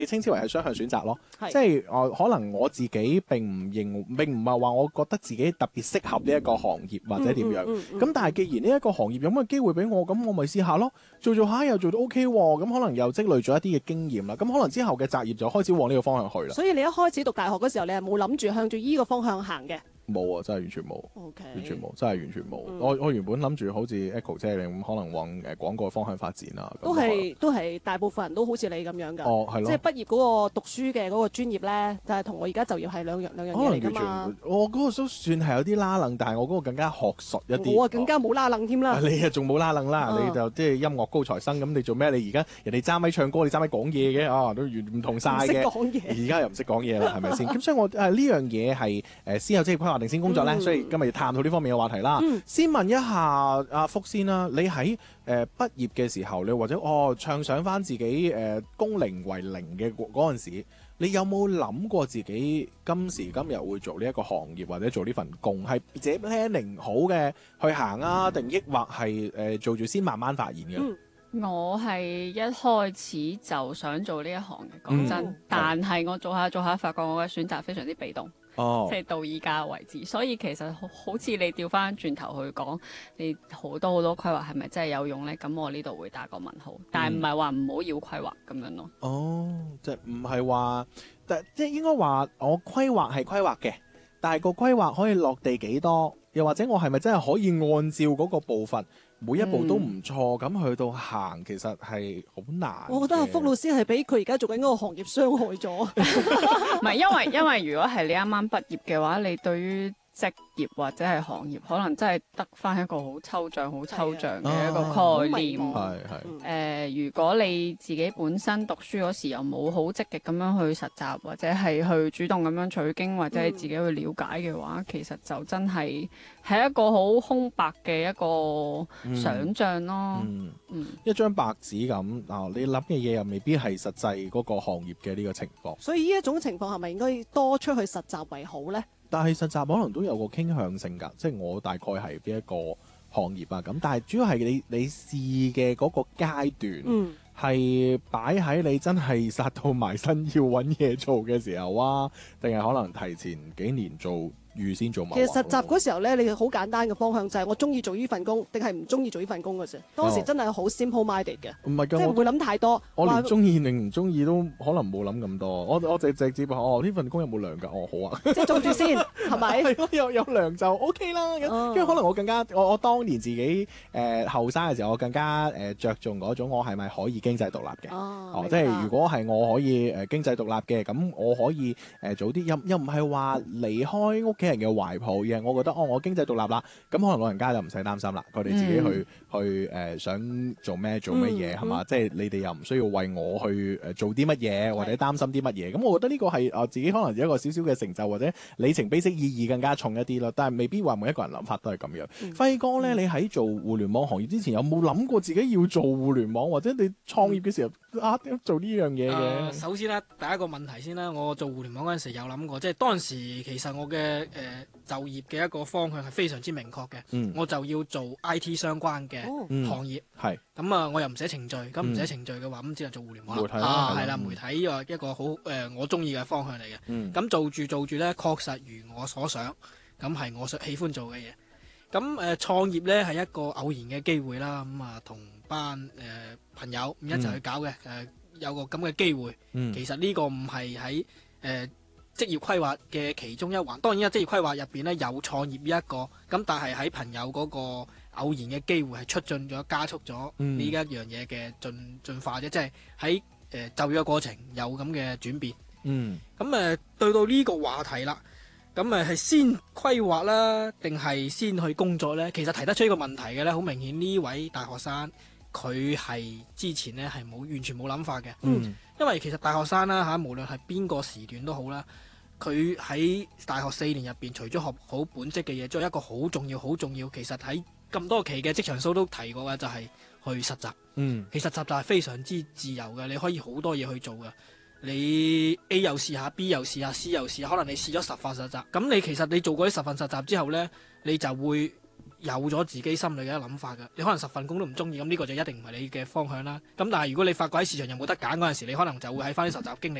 稱之為係雙向選擇咯，即係可能我自己並唔係話我覺得自己特別適合呢一個行業或者點樣，咁但係既然呢一個行業有乜機會俾我，咁我咪試下咯，做下又做到 OK 喎，咁可能又積累咗一啲嘅經驗啦，咁可能之後嘅擇業就開始往呢個方向去啦。 所以你一開始讀大學嗰時候，你係冇諗住向住依個方向行嘅？ 冇啊，真係完全冇，okay. 完全冇，真係完全冇。我原本諗住好似 Echo 姐你咁，可能往廣告方向發展啊。 都係大部分人都好似你咁樣㗎。 哦，係咯。 即係畢業嗰個讀書嘅嗰個專業咧，就係同我而家就業係兩樣嘢嚟㗎嘛。 我嗰個都算係有啲拉楞，但係我嗰個更加學術一啲。 我更加冇拉楞添啦。 你啊仲冇拉楞啦，你就即係音樂高材生咁，你做咩？你而家人哋揸咪唱歌，你揸咪講嘢嘅啊，都完唔同晒嘅。 唔識講嘢。 而家又唔識講嘢啦，係咪先？咁所以我呢樣嘢係先有職業規劃定先工作咧，所以今日要探討呢方面嘅話題啦。先問一下阿福先啦，你喺畢業嘅時候，你或者暢想翻自己工齡為零嘅嗰陣時，你有冇諗過自己今時今日會做呢一個行業或者做呢份工？係自己 planning 好嘅去行啊，定抑或係做住先慢慢發現嘅？ 我係一開始就想做呢一行嘅，講真，但係我做下發覺我嘅選擇非常之被動。即係到依家為止，所以其實好似你調翻轉頭去講，你好多規劃係咪真係有用呢？咁我呢度會打個問號，但係唔係話唔好要規劃咁樣咯。 即係唔係話，即係應該話我規劃係規劃嘅，但係個規劃可以落地幾多？又或者我係咪真係可以按照嗰個步伐？每一步都唔錯，咁去到行其實係好難。 我覺得阿福老師係俾佢而家做緊嗰個行業傷害咗。 唔係因為如果係你啱啱畢業嘅話，你對於職業或者係行業，可能真係得翻一個好抽象嘅一個概念。如果你自己本身讀書嗰時又冇好積極咁樣去實習，或者係去主動咁樣取經，或者你自己去了解嘅話，其實就真係一個好空白嘅一個想像咯。 一張白紙咁你諗嘅嘢又未必係實際嗰個行業嘅呢個情況。 所以呢一種情況係咪應該多出去實習為好呢？ 但係實習可能都有個傾向性㗎，即係我大概係邊一個行業啊咁，但係主要係你試嘅嗰個階段，係擺喺你真係殺到埋身要揾嘢做嘅時候啊，定係可能提前幾年做？預先做。 其實實習嗰時候咧，你好簡單嘅方向就係我中意做呢份工，定係唔中意做呢份工嘅啫。當時真係好 simple minded 嘅， 唔係㗎， 即係唔會諗太多。 我連中意定唔中意都可能冇諗咁多。我直接話呢份工有冇糧㗎？好啊， 即係做住先，係咪？ 係咯，有糧就 OK 啦。因為可能我更加我當年自己後生嘅時候，我更加着重嗰種我係咪可以經濟獨立嘅。即係如果係我可以經濟獨立嘅，咁我可以早啲又唔係話離開屋企人嘅懷抱，而係我覺得我經濟獨立啦，咁可能老人家就唔使擔心啦，佢哋自己去想做咩做乜嘢係嘛？即係你哋又唔需要為我去做啲乜嘢或者擔心啲乜嘢，咁我覺得呢個係自己可能有一個少少嘅成就或者里程碑式意義更加重一啲咯，但係未必話每一個人諗法都係咁樣。輝哥咧，你喺做互聯網行業之前有冇諗過自己要做互聯網，或者你創業嘅時候做呢樣嘢嘅？ 首先咧，第一個問題先啦，我做互聯網嗰陣時有諗過，即係當時其實我嘅就業嘅一個方向係非常之明確嘅，我就要做 IT 相關嘅行業。係咁啊，我又唔寫程序，咁唔寫程序嘅話，咁只能做互聯網啦。係啦，媒體呢個一個好我中意嘅方向嚟嘅。咁做住咧，確實如我所想，咁係我喜歡做嘅嘢。咁創業咧係一個偶然嘅機會啦。咁同班朋友一齊去搞嘅，有個咁嘅機會。其實呢個唔係喺職業規劃嘅其中一環，當然職業規劃入邊咧有創業呢一個，咁但係喺朋友嗰個偶然嘅機會係促進咗、加速咗呢一樣嘢嘅進化啫，即係喺就業嘅過程有咁嘅轉變。咁對到呢個話題啦，咁係先規劃啦，定係先去工作呢？其實提得出呢個問題嘅呢，好明顯呢位大學生佢係之前呢係完全冇諗法嘅。因為其實大學生啦嚇，無論係邊個時段都好啦，佢喺大學4年入邊，除咗學好本職嘅嘢，仲有一個好重要、其實喺咁多期嘅職場數都提過嘅，就係去實習。其實實習係非常之自由嘅，你可以好多嘢去做嘅。你 A 又試下 ，B 又試下，C 又試下，可能你試咗10份實習，咁你其實你做過啲10份實習之後呢，你就會有咗自己心裏嘅一個諗法㗎。你可能10份工都唔中意，咁呢個就一定唔係你嘅方向啦。咁但係如果你發覺喺市場又冇得揀嗰陣時，你可能就會喺翻啲實習經歷